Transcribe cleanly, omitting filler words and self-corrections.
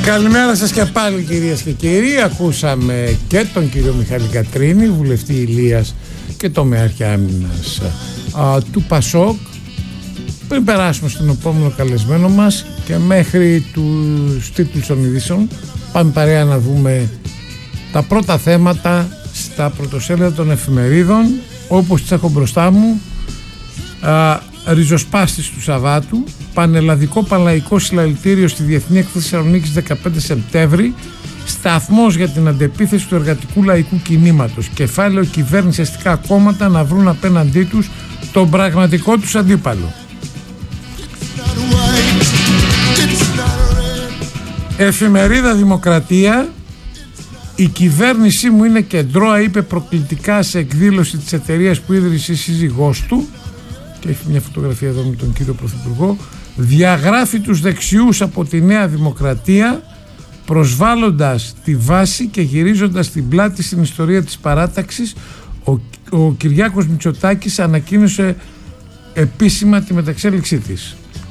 Καλημέρα σας και πάλι κυρίες και κύριοι. Ακούσαμε και τον κύριο Μιχάλη Κατρίνη, βουλευτή Ηλίας και τομεάρχη άμυνας του ΠΑΣΟΚ. Πριν περάσουμε στον επόμενο καλεσμένο μας και μέχρι τους τίτλους των ειδήσεων, πάμε παρέα να δούμε τα πρώτα θέματα στα πρωτοσέλιδα των εφημερίδων, όπως τις έχω μπροστά μου. Ριζοσπάστης του Σαββάτου, πανελλαδικό παλαϊκό συλλαλητήριο στη Διεθνή Έκθεση Θεσσαλονίκης 15 Σεπτέμβρη, σταθμός για την αντεπίθεση του εργατικού λαϊκού κινήματος, κεφάλαιο κυβέρνηση αστικά κόμματα να βρουν απέναντί τους τον πραγματικό τους αντίπαλο. Εφημερίδα Δημοκρατία, η κυβέρνησή μου είναι κεντρώα, είπε προκλητικά σε εκδήλωση της εταιρείας που ίδρυσε η σύζυγός του, και έχει μια φωτογραφία εδώ με τον κύριο Πρωθυπουργό. Διαγράφει τους δεξιούς από τη Νέα Δημοκρατία, προσβάλλοντας τη βάση και γυρίζοντας την πλάτη στην ιστορία της παράταξης. Ο Κυριάκος Μητσοτάκης ανακοίνωσε επίσημα τη μεταξέλιξή της.